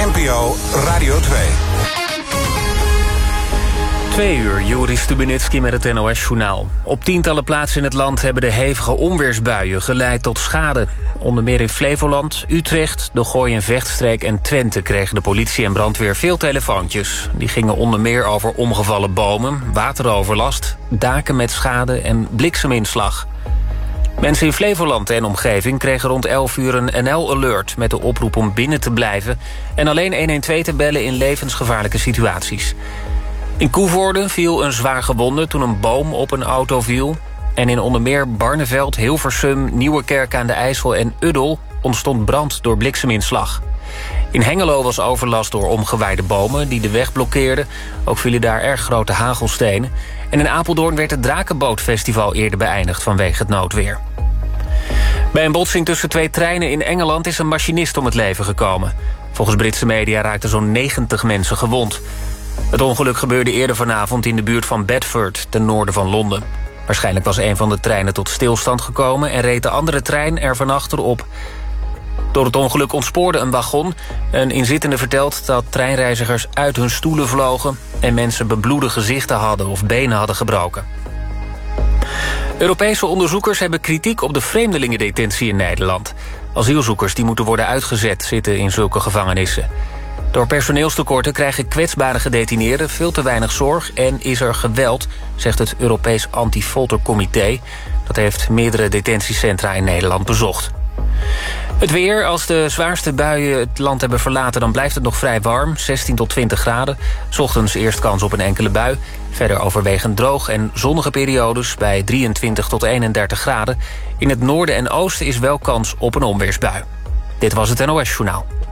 NPO Radio 2. 2 uur, Joris Stubenitski met het NOS-journaal. Op tientallen plaatsen in het land hebben de hevige onweersbuien geleid tot schade. Onder meer in Flevoland, Utrecht, de Gooi- en Vechtstreek en Twente kregen de politie en brandweer veel telefoontjes. Die gingen onder meer over omgevallen bomen, wateroverlast, daken met schade en blikseminslag. Mensen in Flevoland en omgeving kregen rond 11 uur een NL-alert met de oproep om binnen te blijven en alleen 112 te bellen in levensgevaarlijke situaties. In Coevorden viel een zwaar gewonde toen een boom op een auto viel. En in onder meer Barneveld, Hilversum, Nieuwerkerk aan de IJssel en Uddel ontstond brand door blikseminslag. In Hengelo was overlast door omgewaaide bomen die de weg blokkeerden. Ook vielen daar erg grote hagelstenen. En in Apeldoorn werd het Drakenbootfestival eerder beëindigd vanwege het noodweer. Bij een botsing tussen 2 treinen in Engeland is een machinist om het leven gekomen. Volgens Britse media raakten zo'n 90 mensen gewond. Het ongeluk gebeurde eerder vanavond in de buurt van Bedford, ten noorden van Londen. Waarschijnlijk was een van de treinen tot stilstand gekomen en reed de andere trein er van achterop. Door het ongeluk ontspoorde een wagon. Een inzittende vertelt dat treinreizigers uit hun stoelen vlogen en mensen bebloede gezichten hadden of benen hadden gebroken. Europese onderzoekers hebben kritiek op de vreemdelingendetentie in Nederland. Asielzoekers die moeten worden uitgezet zitten in zulke gevangenissen. Door personeelstekorten krijgen kwetsbare gedetineerden veel te weinig zorg en is er geweld, zegt het Europees Anti-Foltercomité. Dat heeft meerdere detentiecentra in Nederland bezocht. Het weer, als de zwaarste buien het land hebben verlaten, dan blijft het nog vrij warm, 16 tot 20 graden. 's Ochtends eerst kans op een enkele bui. Verder overwegend droog en zonnige periodes bij 23 tot 31 graden. In het noorden en oosten is wel kans op een onweersbui. Dit was het NOS-journaal.